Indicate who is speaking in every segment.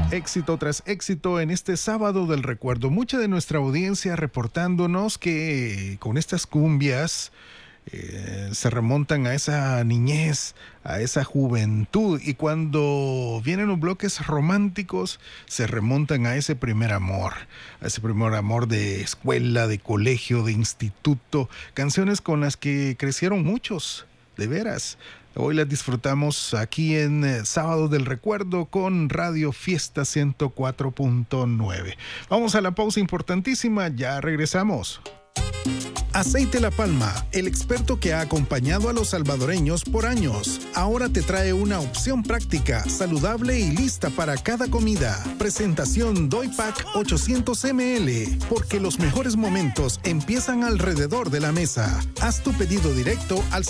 Speaker 1: Éxito tras éxito en este sábado del recuerdo. Mucha de nuestra audiencia reportándonos que con estas cumbias se remontan a esa niñez, a esa juventud, y cuando vienen los bloques románticos se remontan a ese primer amor de escuela, de colegio, de instituto, canciones con las que crecieron muchos, de veras. Hoy las disfrutamos aquí en Sábado del Recuerdo con Radio Fiesta 104.9. Vamos a la pausa importantísima, ya regresamos. Aceite La Palma, el experto que ha acompañado a los salvadoreños por años, ahora te trae una opción práctica, saludable y lista para cada comida. Presentación Doy Pack 800 ml, porque los mejores momentos empiezan alrededor de la mesa. Haz tu pedido directo al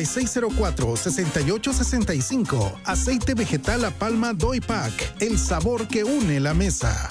Speaker 1: 7604-6865. Aceite vegetal La Palma Doy Pack, el sabor que une la mesa.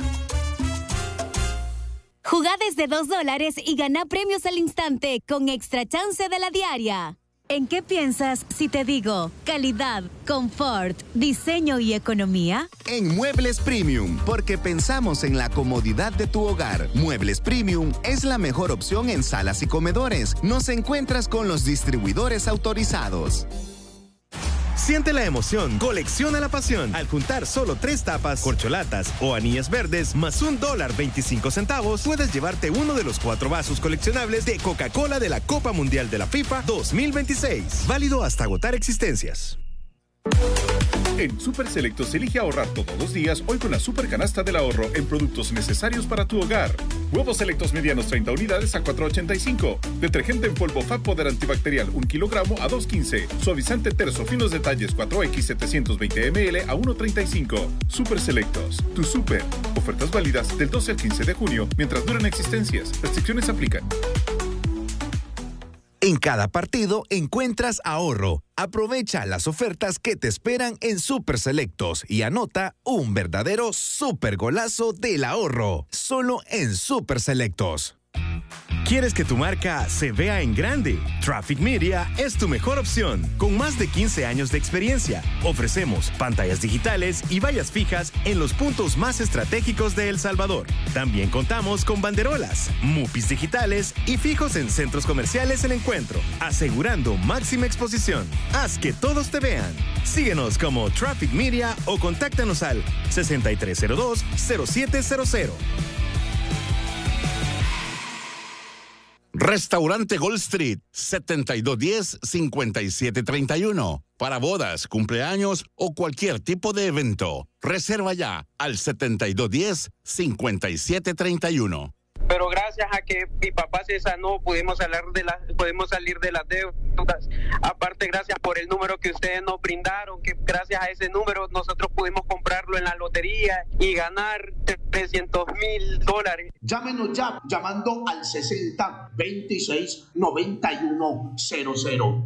Speaker 2: Jugá desde $2 y gana premios al instante con Extra Chance de la Diaria. ¿En qué piensas si te digo calidad, confort, diseño y economía?
Speaker 3: En Muebles Premium, porque pensamos en la comodidad de tu hogar. Muebles Premium es la mejor opción en salas y comedores. Nos encuentras con los distribuidores autorizados.
Speaker 4: Siente la emoción, colecciona la pasión. Al juntar solo 3 tapas, corcholatas o anillas verdes más $1.25, puedes llevarte uno de los 4 vasos coleccionables de Coca-Cola de la Copa Mundial de la FIFA 2026. Válido hasta agotar existencias.
Speaker 5: En Super Selectos elige ahorrar todos los días hoy con la Super Canasta del Ahorro en productos necesarios para tu hogar. Huevos selectos medianos 30 unidades a $4.85. Detergente en polvo Fab Poder antibacterial 1 kilogramo a $2.15. Suavizante terso finos detalles 4X 720 ml a $1.35. Super Selectos, tu super. Ofertas válidas del 12 al 15 de junio mientras duren existencias. Restricciones aplican.
Speaker 3: En cada partido encuentras ahorro. Aprovecha las ofertas que te esperan en Super Selectos y anota un verdadero super golazo del ahorro. Solo en Super Selectos.
Speaker 4: ¿Quieres que tu marca se vea en grande? Traffic Media es tu mejor opción. Con más de 15 años de experiencia, ofrecemos pantallas digitales y vallas fijas en los puntos más estratégicos de El Salvador. También contamos con banderolas, mupis digitales y fijos en centros comerciales El Encuentro, asegurando máxima exposición. Haz que todos te vean. Síguenos como Traffic Media o contáctanos al 6302-0700.
Speaker 6: Restaurante Gold Street, 7210-5731. Para bodas, cumpleaños o cualquier tipo de evento. Reserva ya al 7210-5731.
Speaker 7: Pero gracias a que mi papá se sanó, podemos salir de las deudas. Aparte, gracias por el número que ustedes nos brindaron, que gracias a ese número nosotros pudimos comprarlo en la lotería y ganar $300,000.
Speaker 8: Llámenos ya, llamando al 6026-9100.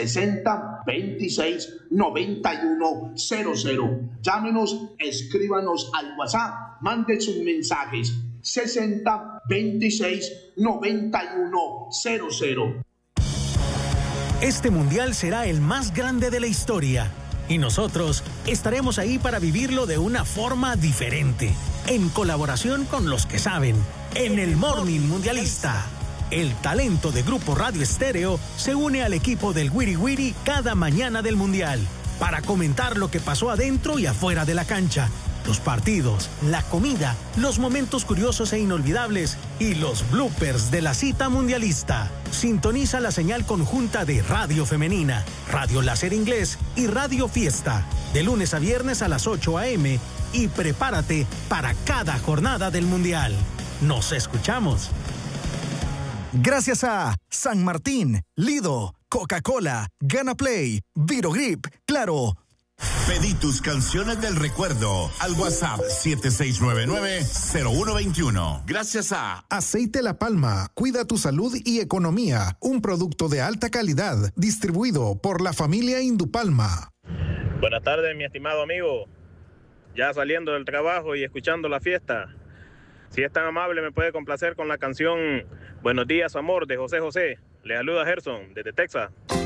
Speaker 8: 6026-9100. Llámenos, escríbanos al WhatsApp, manden sus mensajes. 6026-9100.
Speaker 9: Este mundial será el más grande de la historia y nosotros estaremos ahí para vivirlo de una forma diferente, en colaboración con los que saben, en el Morning Mundialista. El talento de Grupo Radio Estéreo se une al equipo del Wiri Wiri cada mañana del mundial para comentar lo que pasó adentro y afuera de la cancha, los partidos, la comida, los momentos curiosos e inolvidables y los bloopers de la cita mundialista. Sintoniza la señal conjunta de Radio Femenina, Radio Láser Inglés y Radio Fiesta, de lunes a viernes a las 8 a.m. y prepárate para cada jornada del mundial. Nos escuchamos.
Speaker 10: Gracias a San Martín, Lido, Coca-Cola, Gana Play, Virogrip, Claro.
Speaker 6: Pedí tus canciones del recuerdo al WhatsApp 7699-0121. Gracias a
Speaker 1: Aceite La Palma, cuida tu salud y economía. Un producto de alta calidad, distribuido por la familia Indupalma.
Speaker 11: Buenas tardes, mi estimado amigo. Ya saliendo del trabajo y escuchando la fiesta. Si es tan amable, me puede complacer con la canción Buenos días, amor, de José José. Le saluda Gerson, desde Texas.